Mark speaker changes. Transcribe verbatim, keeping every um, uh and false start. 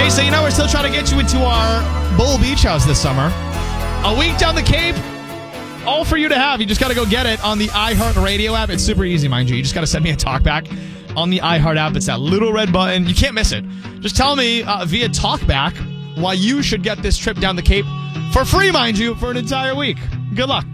Speaker 1: Hey, so you know we're still trying to get you into our Bull Beach House this summer. A week down the Cape, all for you to have. You just got to go get it on the iHeartRadio app. It's super easy, mind you. You just got to send me a talkback on the iHeart app. It's that little red button. You can't miss it. Just tell me uh, via talkback why you should get this trip down the Cape for free, mind you, for an entire week. Good luck.